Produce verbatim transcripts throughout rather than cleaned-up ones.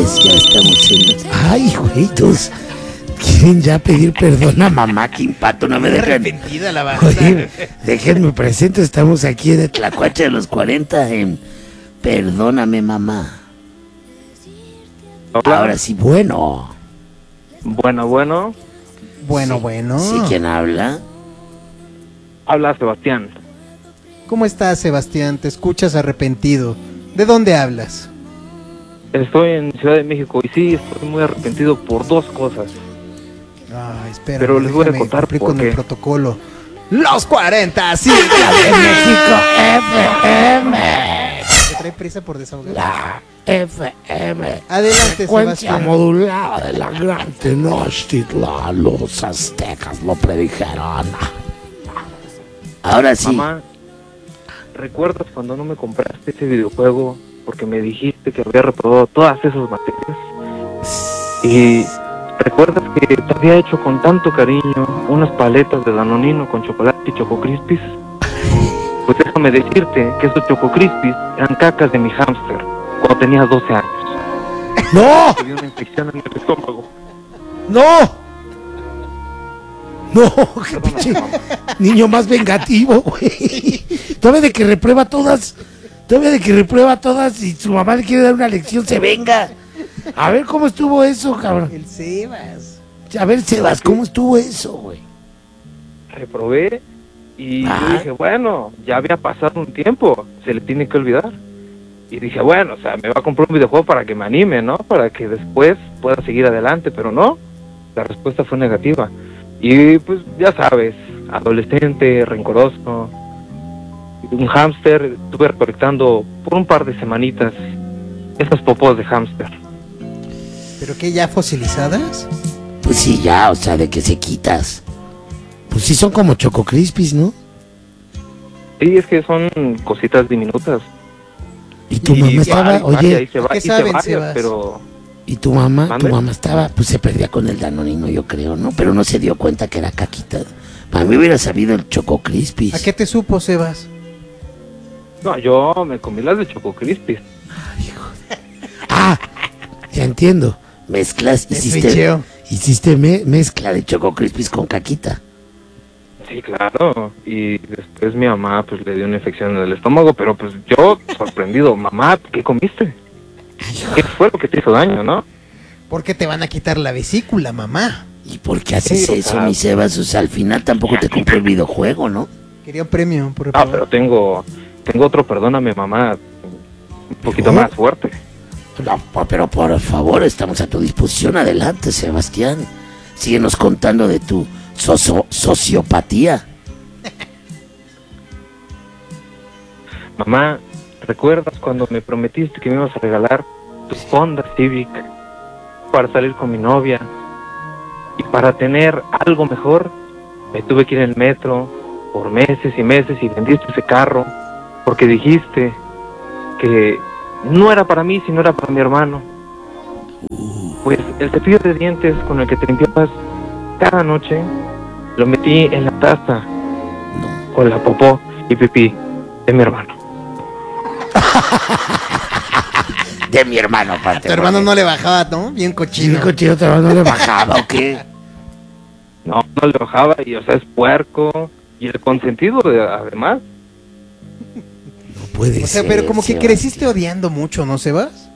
pues ya estamos en... Ay, güeytos, quieren ya pedir perdón a mamá, que impacto, no me dejan... Arrepentida la banda. Oye, déjenme presento, estamos aquí en Tlacuache de los cuarenta en Perdóname, mamá. Hola. Ahora sí, bueno. Bueno, bueno. Bueno, Sí, bueno. ¿Sí quién habla? Habla Sebastián. ¿Cómo estás, Sebastián? Te escuchas arrepentido. ¿De dónde hablas? Estoy en Ciudad de México y sí, estoy muy arrepentido por dos cosas. Ah, espera. Pero les voy a contar cumplir por con el qué. protocolo. Los cuarenta, sí. La de México F M. Se trae prisa por desahogar. La F M. Adelante, Frecuencia Sebastián. modulada de la gran Tenochtitlan. Los aztecas lo predijeron. Ahora sí. Mamá, ¿recuerdas cuando no me compraste ese videojuego porque me dijiste que había reprobado todas esas materias? Y ¿recuerdas que te había hecho con tanto cariño unas paletas de Danonino con chocolate y Choco Crispies? Pues déjame decirte que esos Choco Crispies eran cacas de mi hámster cuando tenía doce años. ¡No! Tenía una infección en el estómago. ¡No! No, qué pinche niño más vengativo, güey. Todavía de que reprueba todas, todavía de que reprueba todas y su mamá le quiere dar una lección, se venga. A ver cómo estuvo eso, cabrón. El Sebas. A ver, Sebas, ¿cómo estuvo eso, güey? Reprobé y Ah. dije, bueno, ya había pasado un tiempo, se le tiene que olvidar. Y dije, bueno, o sea, me va a comprar un videojuego para que me anime, ¿no? Para que después pueda seguir adelante, pero no, la respuesta fue negativa. Y pues ya sabes, adolescente, rencoroso, un hámster, estuve recolectando por un par de semanitas esas popos de hámster. ¿Pero qué, ya fosilizadas? Pues sí, ya, o sea, de que se quitas. Pues sí son como Choco Crispies, ¿no? Sí, es que son cositas diminutas. Y tu Y mamá estaba, hay- oye, hay- hice va- ¿qué hice saben, varias, Sebas? pero y tu mamá, tu ¿Mande? mamá estaba, pues se perdía con el Danonino, yo creo, ¿no? Pero no se dio cuenta que era caquita. Para mí hubiera sabido el Choco Crispies. ¿A qué te supo, Sebas? no, yo me comí las de Choco Crispies. Ah, ya entiendo. Mezclas, Me hiciste, switcheo. hiciste me- mezcla de Choco Crispies con caquita. Sí, claro. Y después mi mamá pues le dio una infección en el estómago, pero pues yo sorprendido, mamá, ¿qué comiste? ¿Qué fue lo que te hizo daño, no? ¿Por qué te van a quitar la vesícula, mamá? ¿Y por qué haces Sí, o eso, sea- mi Sebas? O sea, al final tampoco te compró el videojuego, ¿no? Quería un premio por Ah, reprobar. pero tengo tengo otro, perdóname, mamá, un poquito ¿No? más fuerte. No, po- pero por favor, estamos a tu disposición. Adelante, Sebastián. Síguenos contando de tu socio- sociopatía. Mamá, ¿recuerdas cuando me prometiste que me ibas a regalar tu Honda Civic para salir con mi novia? Y para tener algo mejor, me tuve que ir en el metro por meses y meses y vendiste ese carro porque dijiste que no era para mí, sino era para mi hermano. Pues el cepillo de dientes con el que te limpiabas cada noche, lo metí en la taza No. con la popó y pipí de mi hermano. De mi hermano, aparte. Tu hermano no le bajaba, ¿no? Bien cochino. Chico, chico, tu hermano no le bajaba, ¿o qué? No, no le bajaba y, o sea, es puerco y el consentido, de, además. No puede O sea, ser. pero como que Sebastián. creciste odiando mucho, ¿no, Sebas?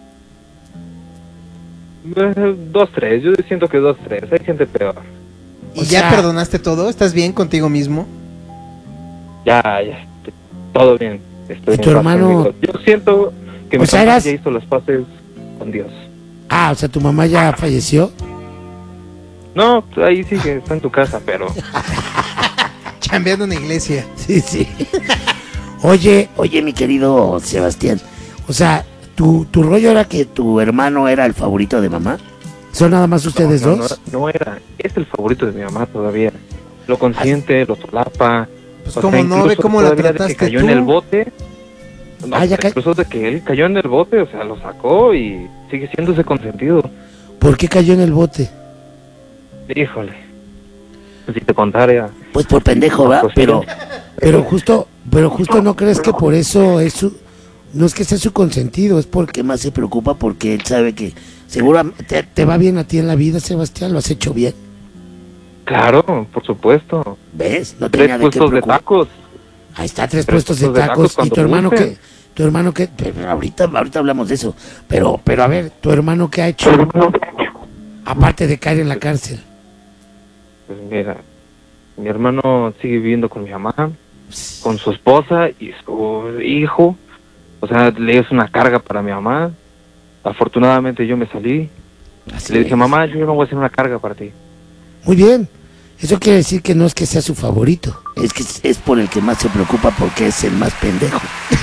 Eh, Dos, tres, yo siento que dos, tres, hay gente peor. ¿Y O ya sea- perdonaste todo? ¿Estás bien contigo mismo? Ya, ya, t- todo bien. Estoy ¿Y tu en paz hermano? conmigo. Yo siento que O mi sea, papá eras- ya hizo las paces con Dios. Ah, o sea, tu mamá ya falleció. No, ahí sigue, está en tu casa, pero Chambeando en la iglesia. Sí, sí. Oye, oye, mi querido Sebastián. O sea, ¿tu, tu rollo era que tu hermano era el favorito de mamá? ¿Son nada más ustedes no, no, dos? no, no era, es el favorito de mi mamá todavía. Lo consiente, lo solapa. Pues O cómo sea, no, incluso ve cómo la todavía de trataste que cayó tú. en el bote. No, Ah, ya ca- incluso de que él cayó en el bote, o sea, lo sacó y sigue siendo ese consentido. ¿Por qué cayó en el bote? Híjole. Pues si te contara. Pues por pendejo, ¿va? Pues sí. Pero, pero justo, pero justo no crees que por eso es su, no es que sea su consentido, es porque más se preocupa porque él sabe que Seguramente te, te va bien a ti en la vida, Sebastián, lo has hecho bien. Claro, por supuesto. ¿Ves? No Tres tenía de qué puestos de preocupar. tacos. Ahí está, tres, Tres puestos de puestos de tacos. tacos ¿Y cuando tu hermano gusten. qué? Tu hermano qué? Pero ahorita, ahorita hablamos de eso. Pero, pero a ver, ¿tu hermano qué ha hecho? Aparte de caer en la cárcel. Pues mira, mi hermano sigue viviendo con mi mamá, con su esposa y su hijo. O sea, le es una carga para mi mamá. Afortunadamente yo me salí. Así Le dije, es. mamá, yo no voy a hacer una carga para ti. Muy bien. Eso quiere decir que no es que sea su favorito. Es que es por el que más se preocupa porque es el más pendejo.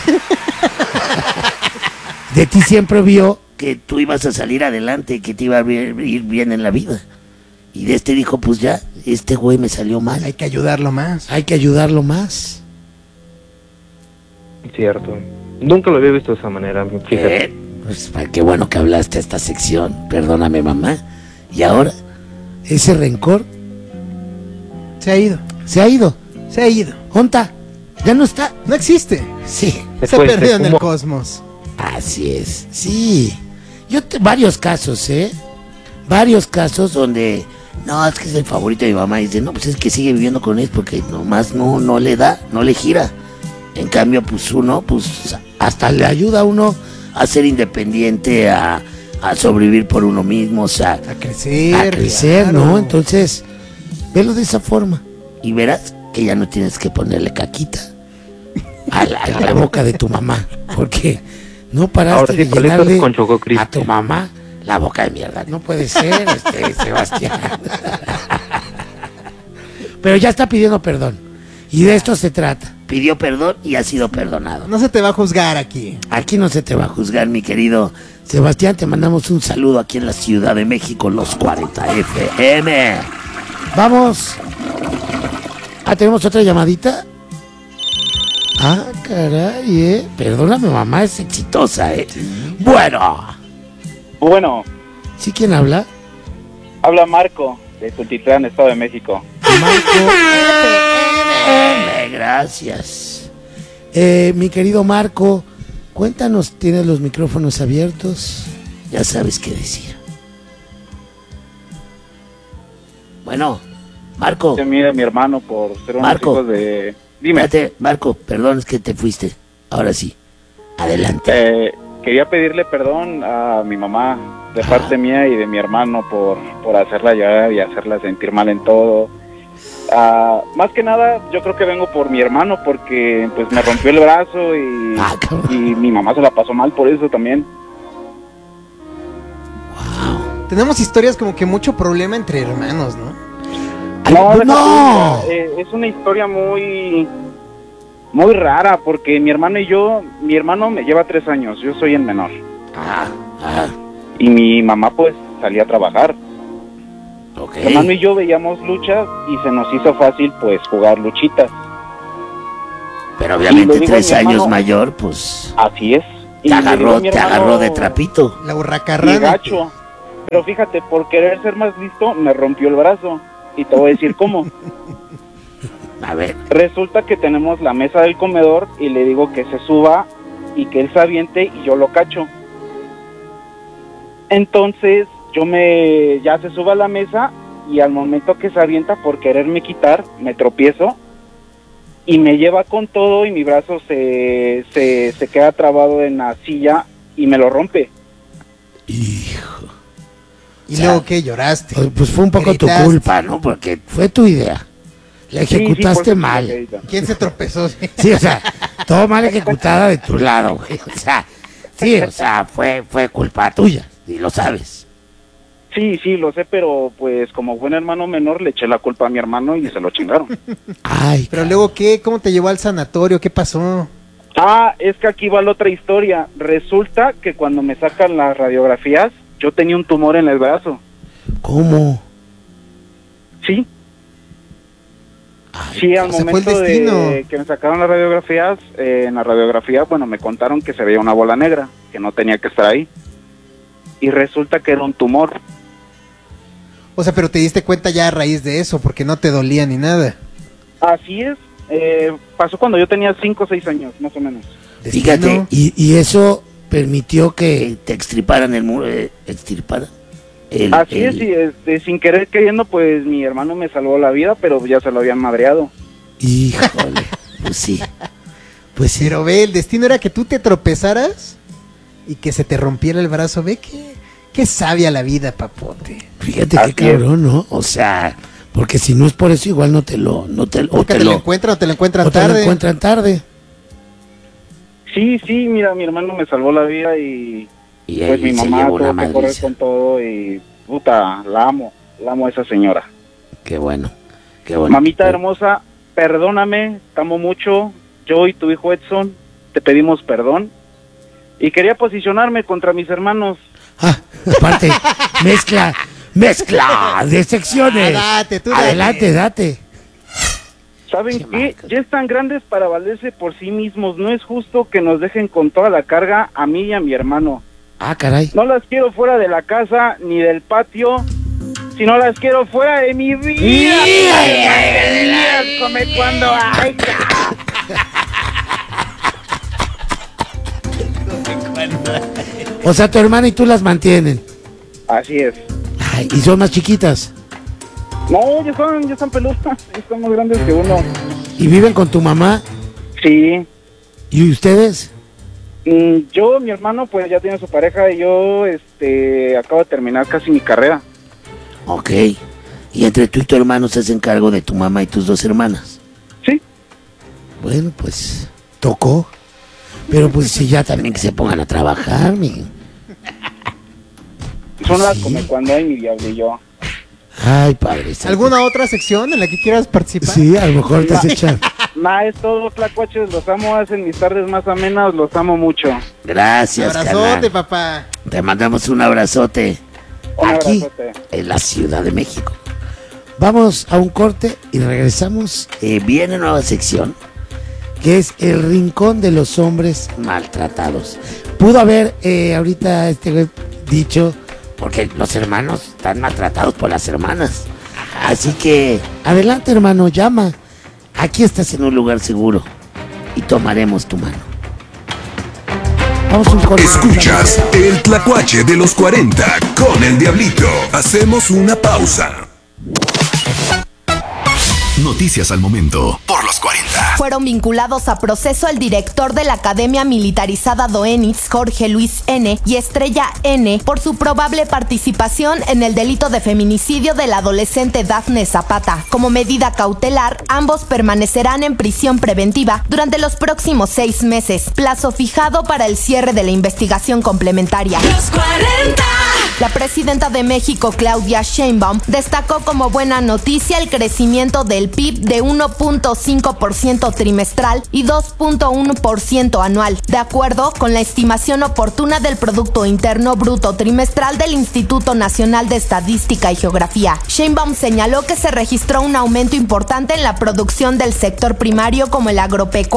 De ti siempre vio que tú ibas a salir adelante, que te iba a ir bien en la vida. Y de este dijo, pues ya, este güey me salió mal. Hay que ayudarlo más. Hay que ayudarlo más. Cierto. Nunca lo había visto de esa manera, fíjate. Eh, pues qué bueno que hablaste esta sección. Perdóname, mamá. Y ahora, ese rencor Se ha ido. se ha ido. Se ha ido. ¿Onta? ¿Ya no está? No existe. Sí. Se Se ha fue, perdido se en el fumó. cosmos. Así es, sí. Yo te, varios casos, ¿eh? Varios casos donde, no, es que es el favorito de mi mamá. Y dice, no, pues es que sigue viviendo con él porque nomás no, no le da, no le gira. En cambio, pues uno, pues hasta le ayuda a uno a ser independiente, a, a sobrevivir por uno mismo, o sea, A crecer. a crecer, claro. ¿no? Entonces, velo de esa forma y verás que ya no tienes que ponerle caquita a la, a la boca de tu mamá, porque no paraste Ahora sí, de palitos llenarle con Choco Crispy. a tu mamá la boca de mierda. No puede ser, este Sebastián. Pero ya está pidiendo perdón y de esto se trata. Pidió perdón y ha sido perdonado. No se te va a juzgar aquí. Aquí no se te va a juzgar, mi querido Sebastián. Te mandamos un saludo aquí en la Ciudad de México, los cuarenta F M. Vamos. Ah, ¿tenemos otra llamadita? Ah, caray, eh. Perdóname, mamá, es exitosa, eh. Bueno. Bueno, ¿Sí quién habla? habla Marco de Tultitlán, Estado de México. Marco. M, gracias. Eh, mi querido Marco, cuéntanos, ¿tienes los micrófonos abiertos? Ya sabes qué decir. Bueno, Marco. Se mide mi hermano por ser unos Marco. hijos de... Dime, Espérate, Marco, perdón, es que te fuiste. Ahora sí, adelante. eh, quería pedirle perdón a mi mamá de Ajá. parte mía y de mi hermano por, por hacerla llorar y hacerla sentir mal en todo. Ah, más que nada, yo creo que vengo por mi hermano porque pues me rompió el brazo y, Ah, cabrón. y mi mamá se la pasó mal por eso también. Wow. Tenemos historias como que mucho problema entre hermanos, ¿no? No, Ay, deja no. tú, eh, es una historia muy muy rara porque mi hermano y yo, mi hermano me lleva tres años, yo soy el menor Ah, ah, y mi mamá pues salía a trabajar. ok. Mi hermano y yo veíamos luchas y se nos hizo fácil pues jugar luchitas. Pero Y obviamente le digo a tres mi años hermano- mayor, pues Así es. Y te le digo agarró, a mi te hermano, agarró de trapito. La "Y hurracarrana. gacho". Pero fíjate, por querer ser más listo me rompió el brazo y te voy a decir cómo. A ver, Resulta que tenemos la mesa del comedor y le digo que se suba y que él se aviente y yo lo cacho. Entonces yo me ya se sube a la mesa y al momento que se avienta por quererme quitar me tropiezo y me lleva con todo y mi brazo se, se, se queda trabado en la silla y me lo rompe. hijo. Y O sea, luego que lloraste. Pues, pues fue un poco tu Gritaste. culpa, ¿no? Porque fue tu idea. La Sí, sí, por ejecutaste eso mal. sí, ahorita. ¿Quién se tropezó? Sí, o sea, todo mal ejecutada de tu lado, güey. O sea, sí, o sea, fue, fue culpa tuya, y lo sabes. Sí, sí, lo sé, pero pues como buen hermano menor le eché la culpa a mi hermano y se lo chingaron. Ay, Pero luego, ¿qué? ¿Cómo te llevó al sanatorio? ¿Qué pasó? Ah, es que aquí va la otra historia. Resulta que cuando me sacan las radiografías, yo tenía un tumor en el brazo. ¿cómo? Sí, Ay, sí, al se fue el momento destino. de que me sacaron las radiografías, eh, en la radiografía, bueno, me contaron que se veía una bola negra, que no tenía que estar ahí. Y resulta que era un tumor. O sea, pero te diste cuenta ya a raíz de eso, porque no te dolía ni nada. Así es, eh, pasó cuando yo tenía cinco o seis años, más o menos. Fíjate, Destino. y, y eso permitió que te extirparan el muro, eh, extirparan. El, Así el... es, y este, sin querer queriendo, pues mi hermano me salvó la vida, pero ya se lo habían madreado. Híjole, pues sí. Pues sí. Pero ve, el destino era que tú te tropezaras y que se te rompiera el brazo. Ve que qué sabia la vida, papote. Fíjate Así qué cabrón, ¿no? O sea, porque si no es por eso, igual no te lo, no te, o Nunca te te lo lo, encuentran o te lo encuentran o te lo tarde. encuentran tarde. Sí, sí, mira, mi hermano me salvó la vida y Y pues ahí mi se mamá llevó una tuvo que correr madriza. con todo y puta, la amo, la amo a esa señora. Qué bueno, qué bueno. Mamita hermosa, perdóname, te amo mucho, yo y tu hijo Edson te pedimos perdón y quería posicionarme contra mis hermanos. Ah, aparte, mezcla, mezcla de secciones. Ah, date, tú date. Adelante, date. ¿Saben qué? Chamacos. Ya están grandes para valerse por sí mismos, no es justo que nos dejen con toda la carga a mí y a mi hermano. Ah, caray. No las quiero fuera de la casa ni del patio, sino las quiero fuera de mi vida. Ay, come cuando hay. O sea, tu hermana y tú las mantienen. Así es. Ay, y son más chiquitas. No, ya están, ya están peludas, ya están más grandes que uno. Y viven con tu mamá. Sí. ¿Y ustedes? Mm, Yo, mi hermano, pues ya tiene su pareja y yo, este, acabo de terminar casi mi carrera. Ok. Y entre tú y tu hermano se hacen cargo de tu mamá y tus dos hermanas. Sí. Bueno, pues tocó. Pero pues si ya también que se pongan a trabajar, mi. Son las Sí. como cuando hay mi diablo y yo. Ay, padre. santo. ¿Alguna otra sección en la que quieras participar? Sí, a lo mejor te has echado. Nada, es todo, tlacuaches, los amo, hacen mis tardes más amenas, los amo mucho. Gracias, Abrazote, carnal. papá. Te mandamos un abrazote. Un Aquí, abrazote. en la Ciudad de México. Vamos a un corte y regresamos. Eh, viene nueva sección, que es el rincón de los hombres maltratados. Pudo haber eh, ahorita este güey dicho, porque los hermanos están maltratados por las hermanas. Así que, adelante hermano, llama. Aquí estás en un lugar seguro y tomaremos tu mano. Vamos a un corte. Escuchas el Tlacuache de los cuarenta con el Diablito. Hacemos una pausa. Noticias al momento por los cuarenta. Fueron vinculados a proceso el director de la Academia Militarizada Doenitz, Jorge Luis N., y Estrella N., por su probable participación en el delito de feminicidio de la adolescente Dafne Zapata. Como medida cautelar, ambos permanecerán en prisión preventiva durante los próximos seis meses, plazo fijado para el cierre de la investigación complementaria. Los cuarenta. La presidenta de México, Claudia Sheinbaum, destacó como buena noticia el crecimiento del P I B de uno punto cinco por ciento trimestral y dos punto uno por ciento anual, de acuerdo con la estimación oportuna del Producto Interno Bruto trimestral del Instituto Nacional de Estadística y Geografía. Sheinbaum señaló que se registró un aumento importante en la producción del sector primario como el agropecuario,